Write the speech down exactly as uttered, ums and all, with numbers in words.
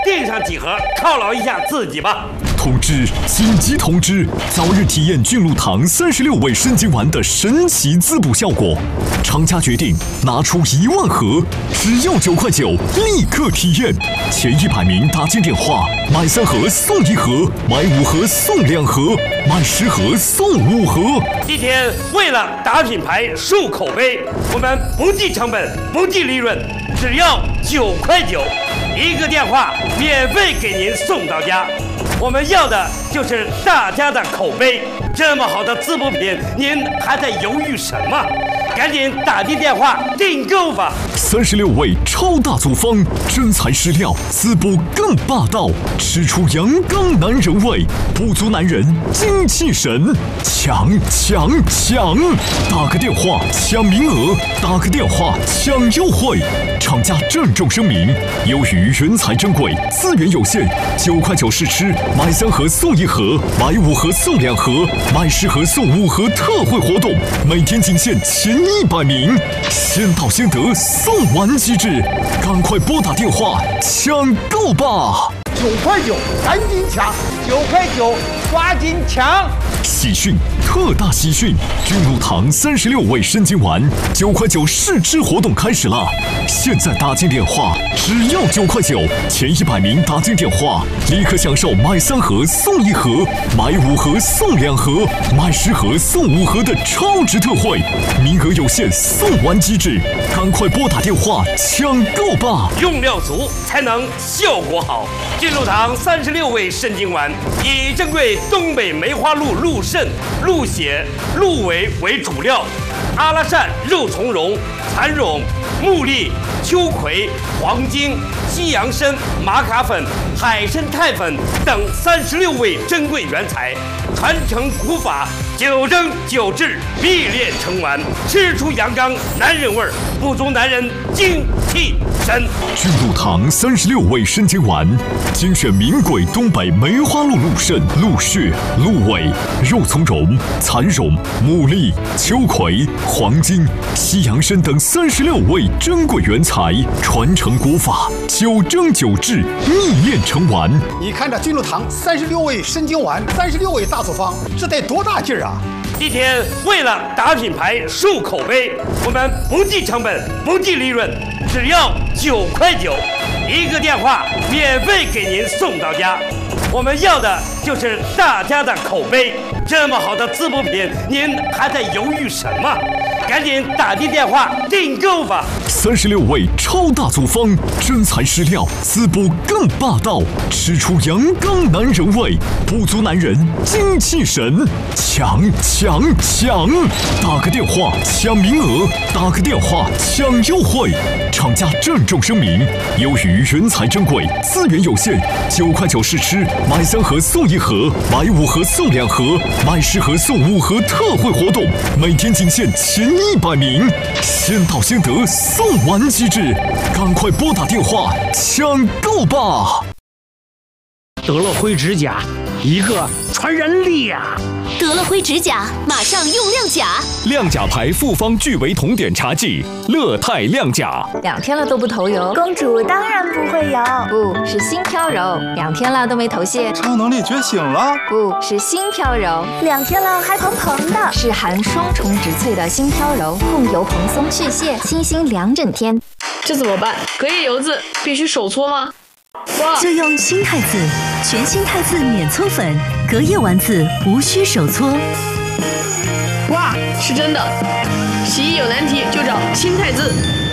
订上几盒犒劳一下自己吧。 通知！紧急通知！早日体验菌露堂三十六味生津丸的神奇滋补效果，厂家决定拿出一万盒，只要九块九，立刻体验。前一百名打进电话，买三盒送一盒，买五盒送两盒，买十盒送五盒。 今天为了打品牌、树口碑，我们不计成本、不计利润，只要九块九，一个电话免费给您送到家。我们要的就是大家的口碑。这么好的滋补品，您还在犹豫什么？赶紧打进电话订购吧！ 三十六味超大组方，真材实料，滋补更霸道，吃出阳刚男人味，补足男人精气神，抢抢抢！打个电话抢名额，打个电话抢优惠。厂家郑重声明：由于人才珍贵，资源有限，九块九试吃，买三盒送一盒，买五盒送两盒，买十盒送五盒特惠活动，每天仅限前一百名，先到先得，送完即止，赶快拨打电话抢购吧！ 九块九，赶紧抢！九块九，抓紧抢！ 喜讯，特大喜讯！菌露堂三十六味生津丸九块九试吃活动开始了！现在打进电话，只要九块九，前一百名打进电话，立刻享受买三盒送一盒，买五盒送两盒，买十盒送五盒的超值特惠，名额有限，送完即止，赶快拨打电话抢购吧！ 用料足才能效果好。菌露堂三十六味生津丸以珍贵东北梅花鹿鹿肾、鹿血、鹿尾为主料，阿拉善、肉苁蓉、蚕苇、木栗、秋葵、黄精、西洋参、玛卡粉、海参肽粉等三十六味珍贵原材，传承古法，九蒸九制，必炼成丸，吃出阳刚男人味儿，补足男人精气神。 菌露堂三十六味生津丸，精选名贵东北梅花鹿鹿肾、鹿血、鹿尾、肉苁蓉、蚕苇、木栗、秋葵、黄精、西洋参等三十六味珍贵原材，传承古法，九蒸九制，秘炼成丸。 你看这菌露堂三十六味生津丸，三十六味大组方，这得多大劲儿啊！ 今天为了打品牌、树口碑，我们不计成本、不计利润，只要九块九，一个电话免费给您送到家。我们要的就是大家的口碑。这么好的滋补品，您还在犹豫什么？赶紧打进电话订购吧！ 三十六味超大组方，真材实料，滋补更霸道，吃出阳刚男人味，补足男人精气神，抢抢抢！打个电话抢名额，打个电话抢优惠。厂家郑重声明：由于人才珍贵，资源有限，九块九试吃，买三盒送一盒，买五盒送两盒，买十盒送五盒特惠活动，每天仅限前一百名，先到先得，送完即止，赶快拨打电话抢购吧！ 得了灰指甲，一个传染力啊！ 得了灰指甲，马上用亮甲。 亮甲牌复方聚维酮碘茶剂，乐泰亮甲。 两天了都不头油， 公主当然不会有。 不是心飘柔，两天了都没头屑。 超能力觉醒了。 不是心飘柔， 两天了还蓬蓬的。 是含双重植萃的心飘柔，控油蓬松去屑，清新两整天。 这怎么办？隔夜油渍必须手搓吗？ 就用新汰渍，全新汰渍免搓粉，隔夜丸子无需手搓。 哇，是真的！洗衣有难题就找新汰渍。